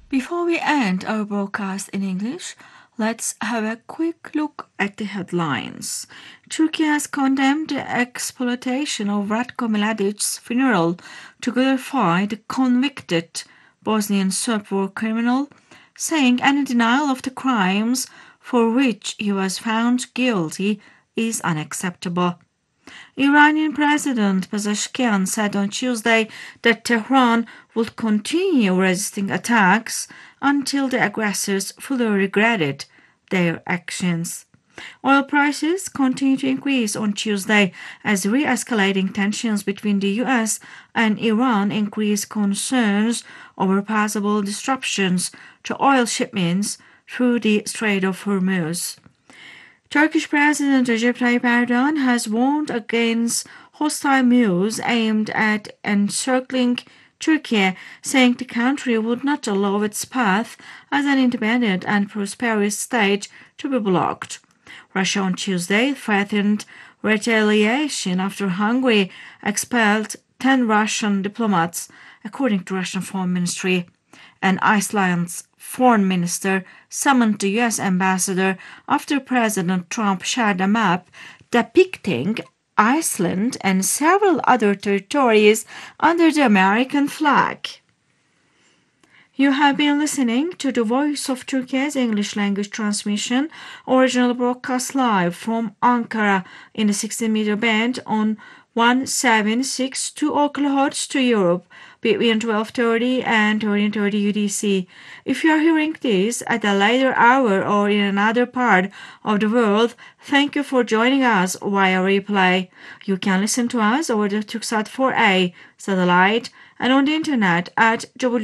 Before we end our broadcast in English, let's have a quick look at the headlines. Turkey has condemned the exploitation of Ratko Mladic's funeral to glorify the convicted Bosnian Serb war criminal, saying any denial of the crimes for which he was found guilty is unacceptable. Iranian President Pezeshkian said on Tuesday that Tehran would continue resisting attacks until the aggressors fully regretted their actions. Oil prices continue to increase on Tuesday as re-escalating tensions between the US and Iran increase concerns over possible disruptions to oil shipments through the Strait of Hormuz. Turkish President Recep Tayyip Erdogan has warned against hostile moves aimed at encircling Turkey, saying the country would not allow its path as an independent and prosperous state to be blocked. Russia on Tuesday threatened retaliation after Hungary expelled 10 Russian diplomats, according to Russian Foreign Ministry. And Iceland's foreign minister summoned the US ambassador after President Trump shared a map depicting Iceland and several other territories under the American flag. You have been listening to the Voice of Turkey's English language transmission, original broadcast live from Ankara in the 16-meter band on 1762 kHz to Europe between 12:30 and 13:30 UTC. If you are hearing this at a later hour or in another part of the world, thank you for joining us via replay. You can listen to us over the Turksat 4A satellite and on the internet at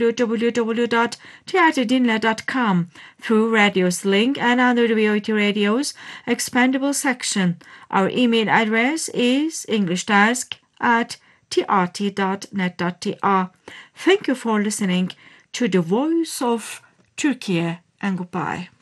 www.tiatrdinle.com through Radios Link and under the VOT Radio's expandable section. Our email address is englishdesk@trt.net.tr. Thank you for listening to the Voice of Turkey and goodbye.